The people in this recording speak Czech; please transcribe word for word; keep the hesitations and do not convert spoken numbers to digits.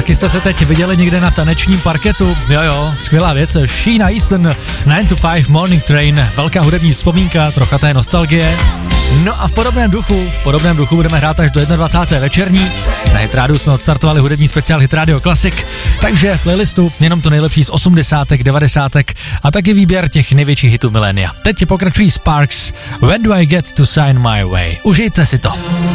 Taky jste se teď viděli někde na tanečním parketu? Jo jo, skvělá věc. Sheena Easton, nine to five Morning Train, velká hudební vzpomínka, trocha té nostalgie. No a v podobném duchu, v podobném duchu budeme hrát až do dvacáté první večerní. Na Hitrádiu jsme odstartovali hudební speciál Hitradio Classic, takže v playlistu jenom to nejlepší z osmdesátek, devadesátek a taky výběr těch největších hitů milénia. Teď pokračují Sparks, When Do I Get to Sign My Way. Užijte si to.